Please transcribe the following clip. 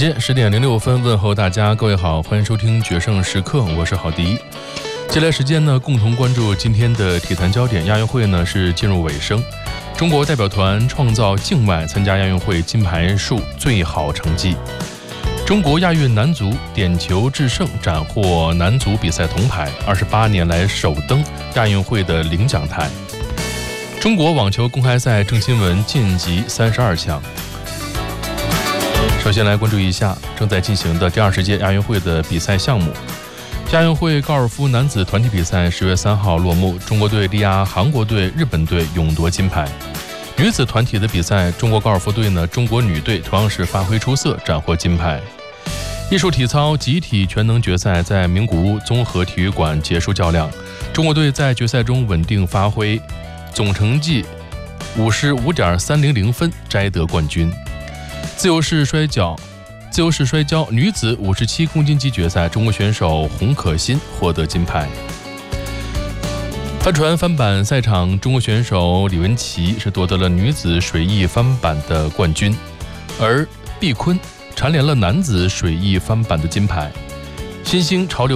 间10:06，问候大家，各位好，欢迎收听决胜时刻，我是郝迪。接下来时间呢，共同关注今天的体坛焦点。亚运会呢是进入尾声，中国代表团创造境外参加亚运会金牌数最好成绩。中国亚运男足点球制胜，斩获男足比赛铜牌，28年来首登亚运会的领奖台。中国网球公开赛郑钦文晋级32强。首先来关注一下正在进行的第20届亚运会的比赛项目。亚运会高尔夫男子团体比赛10月3号落幕，中国队力压韩国队、日本队勇夺金牌。女子团体的比赛，中国高尔夫队中国女队同样是发挥出色，斩获金牌。艺术体操集体全能决赛在名古屋综合体育馆结束较量，中国队在决赛中稳定发挥，总成绩55.300分，摘得冠军。自由式摔跤女子57公斤级决赛，中国选手洪可欣获得金牌。帆船翻板赛场，中国选手李文琪是夺得了女子水翼翻板的冠军，而毕坤蝉联了男子水翼翻板的金牌。新兴潮流